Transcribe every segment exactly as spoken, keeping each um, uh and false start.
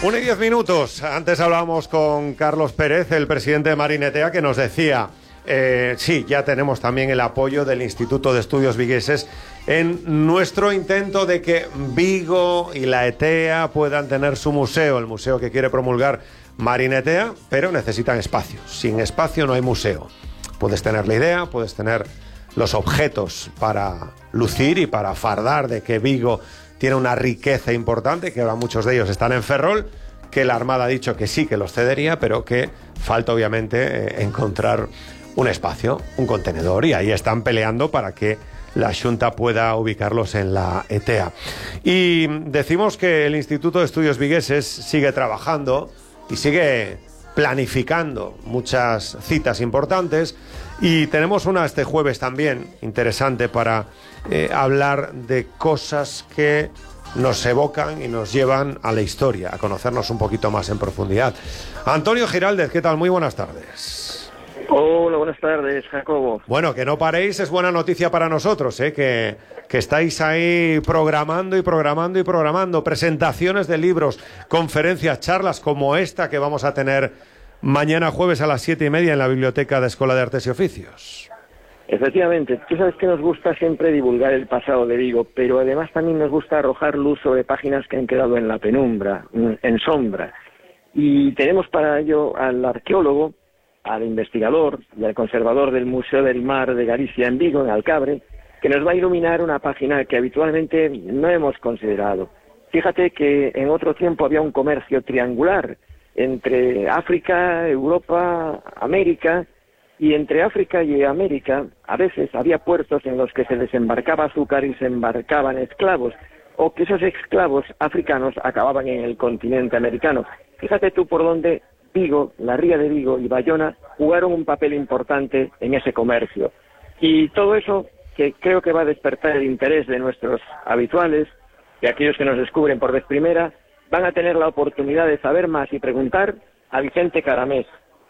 Una y diez minutos. Antes hablábamos con Carlos Pérez, el presidente de Marinetea, que nos decía, eh, sí, ya tenemos también el apoyo del Instituto de Estudios Vigueses en nuestro intento de que Vigo y la ETEA puedan tener su museo, el museo que quiere promulgar Marinetea, pero necesitan espacio. Sin espacio no hay museo. Puedes tener la idea, puedes tener los objetos para lucir y para fardar de que Vigo tiene una riqueza importante, que ahora muchos de ellos están en Ferrol, que la Armada ha dicho que sí, que los cedería, pero que falta obviamente eh, encontrar un espacio, un contenedor, y ahí están peleando para que la Xunta pueda ubicarlos en la ETEA. Y decimos que el Instituto de Estudios Vigueses sigue trabajando y sigue planificando muchas citas importantes, y tenemos una este jueves también interesante para eh, hablar de cosas que nos evocan y nos llevan a la historia, a conocernos un poquito más en profundidad. Antonio Giraldez, ¿qué tal? Muy buenas tardes. Hola, buenas tardes, Jacobo. Bueno, que no paréis es buena noticia para nosotros, ¿eh? que, que estáis ahí programando y programando y programando presentaciones de libros, conferencias, charlas como esta que vamos a tener mañana jueves a las siete y media en la Biblioteca de Escuela de Artes y Oficios. Efectivamente, tú sabes que nos gusta siempre divulgar el pasado de Vigo, pero además también nos gusta arrojar luz sobre páginas que han quedado en la penumbra, en sombra. Y tenemos para ello al arqueólogo, al investigador y al conservador del Museo del Mar de Galicia en Vigo, en Alcabre, que nos va a iluminar una página que habitualmente no hemos considerado. Fíjate que en otro tiempo había un comercio triangular entre África, Europa, América, y entre África y América a veces había puertos en los que se desembarcaba azúcar y se embarcaban esclavos, o que esos esclavos africanos acababan en el continente americano. Fíjate tú por dónde Vigo, la ría de Vigo y Bayona jugaron un papel importante en ese comercio. Y todo eso que creo que va a despertar el interés de nuestros habituales, de aquellos que nos descubren por vez primera, van a tener la oportunidad de saber más y preguntar a Vicente Caramés.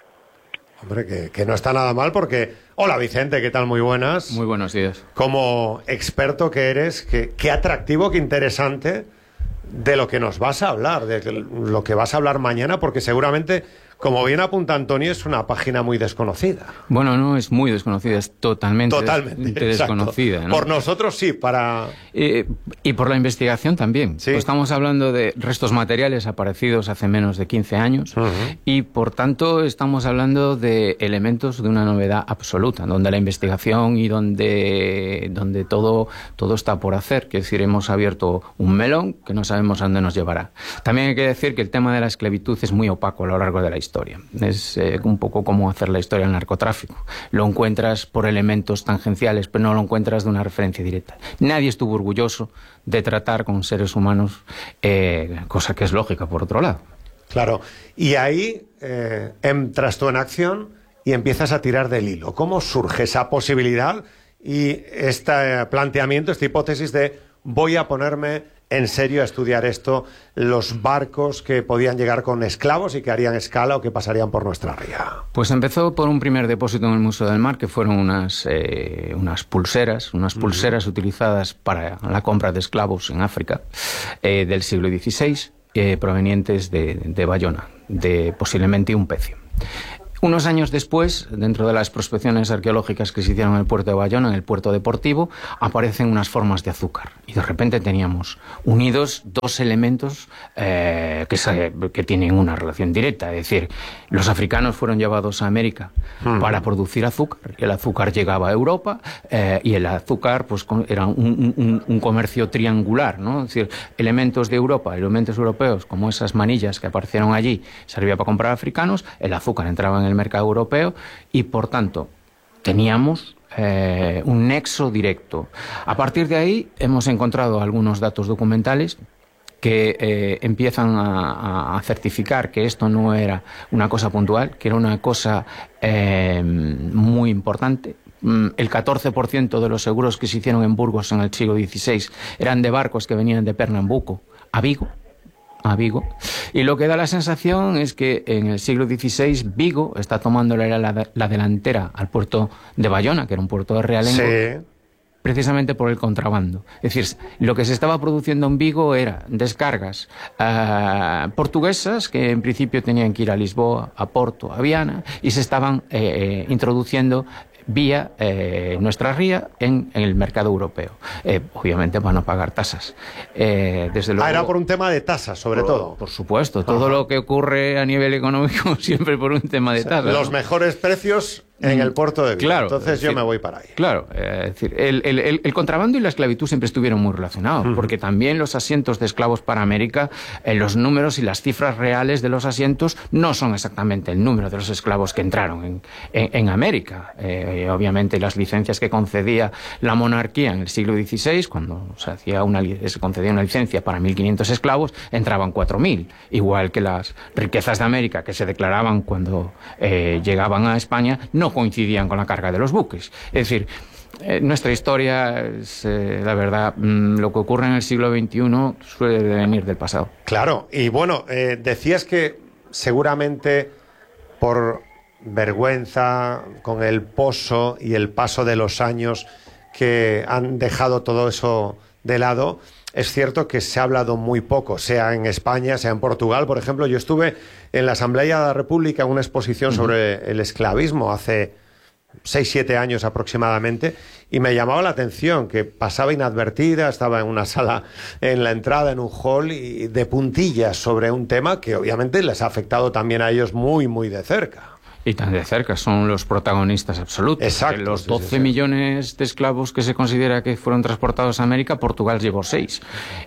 Hombre, que, que no está nada mal porque... Hola Vicente, ¿qué tal? Muy buenas. Muy buenos días. Como experto que eres, que, qué atractivo, qué interesante de lo que nos vas a hablar, de lo que vas a hablar mañana, porque seguramente, como bien apunta Antonio, es una página muy desconocida. Bueno, no es muy desconocida, es totalmente, totalmente des desconocida, ¿no? Por nosotros sí, para... Eh, y por la investigación también. Sí. Pues estamos hablando de restos materiales aparecidos hace menos de quince años, uh-huh. y por tanto estamos hablando de elementos de una novedad absoluta, donde la investigación y donde, donde todo, todo está por hacer. Que es decir, hemos abierto un melón que no sabemos a dónde nos llevará. También hay que decir que el tema de la esclavitud es muy opaco a lo largo de la historia. Es eh, un poco como hacer la historia del narcotráfico. Lo encuentras por elementos tangenciales, pero no lo encuentras de una referencia directa. Nadie estuvo orgulloso de tratar con seres humanos, eh, cosa que es lógica por otro lado. Claro, y ahí eh, entras tú en acción y empiezas a tirar del hilo. ¿Cómo surge esa posibilidad y este planteamiento, esta hipótesis de voy a ponerme en serio a estudiar esto, los barcos que podían llegar con esclavos y que harían escala o que pasarían por nuestra ría? Pues empezó por un primer depósito en el Museo del Mar, que fueron unas, eh, unas pulseras, unas pulseras uh-huh. utilizadas para la compra de esclavos en África, eh, del siglo dieciséis, eh, provenientes de, de Bayona, de posiblemente un pecio. Unos años después, dentro de las prospecciones arqueológicas que se hicieron en el puerto de Bayona, en el puerto deportivo, aparecen unas formas de azúcar. Y de repente teníamos unidos dos elementos eh, que, se, que tienen una relación directa. Es decir, los africanos fueron llevados a América hmm. para producir azúcar. El azúcar llegaba a Europa eh, y el azúcar pues, era un, un, un comercio triangular, ¿no? Es decir, elementos de Europa, elementos europeos, como esas manillas que aparecieron allí, servía para comprar africanos, el azúcar entraba en el mercado europeo y, por tanto, teníamos eh, un nexo directo. A partir de ahí hemos encontrado algunos datos documentales que eh, empiezan a, a certificar que esto no era una cosa puntual, que era una cosa eh, muy importante. El catorce por ciento de los seguros que se hicieron en Burgos en el siglo dieciséis eran de barcos que venían de Pernambuco a Vigo. a Vigo, y lo que da la sensación es que en el siglo dieciséis Vigo está tomando la, la, la delantera al puerto de Bayona, que era un puerto de realengo, sí. precisamente por el contrabando. Es decir, lo que se estaba produciendo en Vigo era descargas uh, portuguesas que en principio tenían que ir a Lisboa, a Porto, a Viana, y se estaban eh, introduciendo vía eh, nuestra ría en, en el mercado europeo. Eh, obviamente van a pagar tasas. Eh, desde luego, ah, era por un tema de tasas, sobre por, todo. Por supuesto, todo Ajá. lo que ocurre a nivel económico siempre por un tema de tasas. Los ¿no? mejores precios en el puerto de Vigo. Claro, entonces yo decir, me voy para ahí. Claro, eh, es decir, el, el, el, el contrabando y la esclavitud siempre estuvieron muy relacionados, uh-huh. porque también los asientos de esclavos para América, eh, los números y las cifras reales de los asientos no son exactamente el número de los esclavos que entraron en, en, en América. Eh, obviamente las licencias que concedía la monarquía en el siglo dieciséis, cuando se, hacía una, se concedía una licencia para mil quinientos esclavos, entraban cuatro mil, igual que las riquezas de América que se declaraban cuando eh, llegaban a España, no coincidían con la carga de los buques. Es decir, eh, nuestra historia es, eh, la verdad, mmm, lo que ocurre en el siglo veintiuno suele venir del pasado. Claro, y bueno, eh, decías que seguramente por vergüenza, con el poso y el paso de los años que han dejado todo eso de lado, es cierto que se ha hablado muy poco, sea en España, sea en Portugal. Por ejemplo, yo estuve en la Asamblea de la República en una exposición uh-huh. sobre el esclavismo hace seis, siete años aproximadamente, y me llamaba la atención que pasaba inadvertida, estaba en una sala en la entrada, en un hall, y de puntillas sobre un tema que obviamente les ha afectado también a ellos muy, muy de cerca. Y tan de cerca, son los protagonistas absolutos. Exacto. De los doce sí, sí, sí. millones de esclavos que se considera que fueron transportados a América, Portugal llevó seis.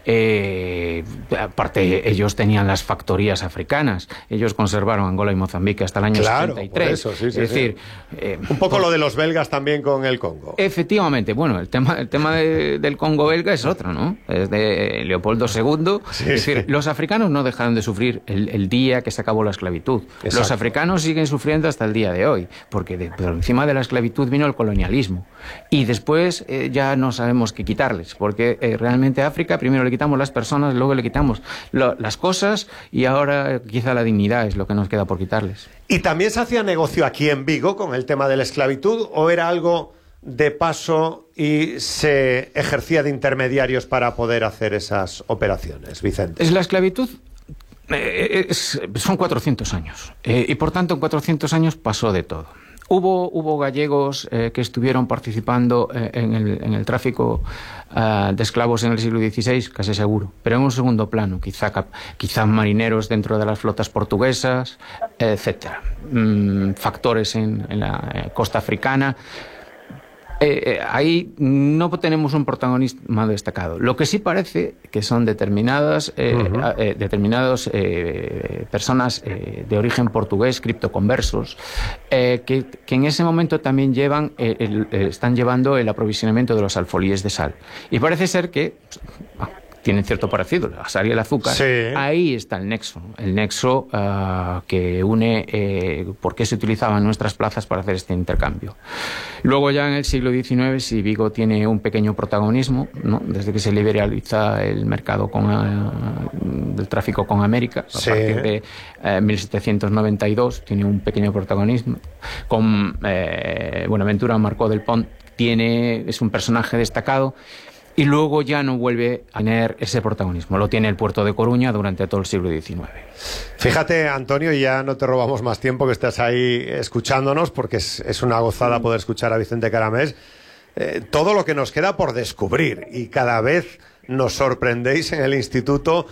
Eh, aparte, ellos tenían las factorías africanas. Ellos conservaron Angola y Mozambique hasta el año claro, setenta y tres. Por eso, sí, sí, es decir, sí. eh, un poco por... lo de los belgas también con el Congo. Efectivamente. Bueno, el tema, el tema de, del Congo belga es otro, ¿no? Es de Leopoldo segundo. Sí, es decir, sí. los africanos no dejaron de sufrir el, el día que se acabó la esclavitud. Exacto. Los africanos siguen sufriendo hasta el día de hoy, porque de, por encima de la esclavitud vino el colonialismo, y después eh, ya no sabemos qué quitarles, porque eh, realmente a África primero le quitamos las personas, luego le quitamos lo, las cosas, y ahora eh, quizá la dignidad es lo que nos queda por quitarles. ¿Y también se hacía negocio aquí en Vigo con el tema de la esclavitud, o era algo de paso y se ejercía de intermediarios para poder hacer esas operaciones, Vicente? Es la esclavitud. Eh, es, son cuatrocientos años, eh, y por tanto en cuatrocientos años pasó de todo. Hubo, hubo gallegos eh, que estuvieron participando eh, en, el, en el tráfico uh, de esclavos en el siglo dieciséis, casi seguro, pero en un segundo plano, quizá, quizá marineros dentro de las flotas portuguesas, etcétera. Mm, factores en, en la eh, costa africana. Eh, eh, ahí no tenemos un protagonismo destacado. Lo que sí parece que son determinadas eh, uh-huh. eh, determinados eh, personas eh, de origen portugués, criptoconversos, eh, que, que en ese momento también llevan eh, el, eh, están llevando el aprovisionamiento de los alfolíes de sal. Y parece ser que ah, tienen cierto parecido, la sal y el azúcar. Sí. Ahí está el nexo, el nexo uh, que une eh, por qué se utilizaban nuestras plazas para hacer este intercambio. Luego ya en el siglo diecinueve, sí, Vigo tiene un pequeño protagonismo, ¿no? Desde que se liberaliza el mercado con, uh, del tráfico con América, a sí. partir de uh, mil setecientos noventa y dos, tiene un pequeño protagonismo. Con eh, Buenaventura Marcó del Pont, tiene, es un personaje destacado. Y luego ya no vuelve a tener ese protagonismo. Lo tiene el puerto de Coruña durante todo el siglo diecinueve. Fíjate, Antonio, y ya no te robamos más tiempo que estás ahí escuchándonos, porque es, es una gozada poder escuchar a Vicente Caramés. Eh, todo lo que nos queda por descubrir, y cada vez nos sorprendéis en el instituto